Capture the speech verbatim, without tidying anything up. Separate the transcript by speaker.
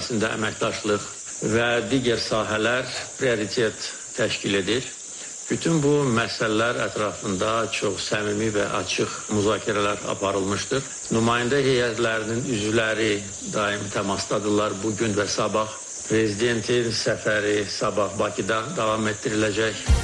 Speaker 1: sahəsində əməkdaşlıq və digər sahələr prioritet təşkil edir. Bütün bu məsələlər ətrafında çox səmimi və açıq müzakirələr aparılmışdır. Nümayəndə heyətlərinin üzvləri daim təmasdadırlar. Bugün və sabah prezidentin səfəri sabah Bakıda davam etdiriləcək.